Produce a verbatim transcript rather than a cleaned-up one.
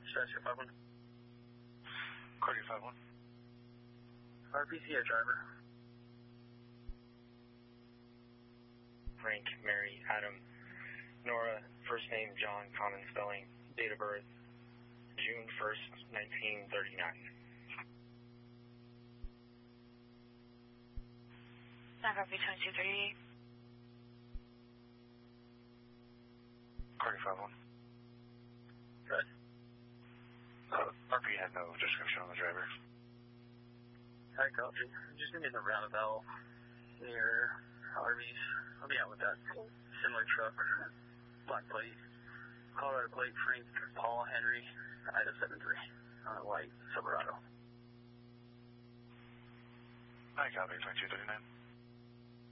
Strasser five one. Cordy five one. R P C, a driver. Frank, Mary, Adam, Nora, first name John, common spelling, date of birth, June first, nineteen thirty-nine. nine copy two two three. Cordy five one. Good. Uh, R P had no description on the driver. Hi, copy. Just in the roundabout near Harvey's. I'll be out with that similar truck, black plate, Colorado plate, Frank, Paul, Henry, Ida seven three, on a white Silverado. Hi, copy, twenty-two thirty-nine.